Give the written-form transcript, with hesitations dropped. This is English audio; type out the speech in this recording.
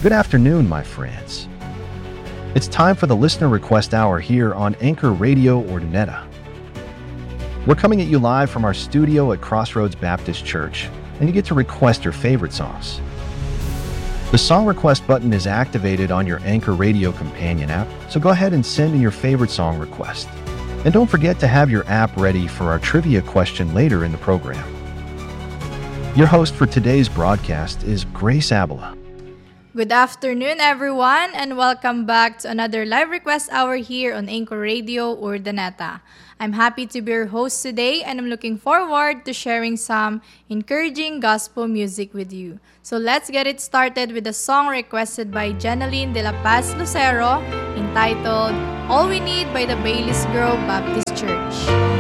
Good afternoon, my friends. It's time for the Listener Request Hour here on Anchor Radio Ordineta. We're coming at you live from our studio at Crossroads Baptist Church, and you get to request your favorite songs. The song request button is activated on your Anchor Radio companion app, so go ahead and send in your favorite song request. And don't forget to have your app ready for our trivia question later in the program. Your host for today's broadcast is Grace Abela. Good afternoon, everyone, and welcome back to another live request hour here on Anchor Radio Urdaneta. I'm happy to be your host today, and I'm looking forward to sharing some encouraging gospel music with you. So let's get it started with a song requested by Jenaline de la Paz Lucero entitled All We Need by the Bailey's Grove Baptist Church.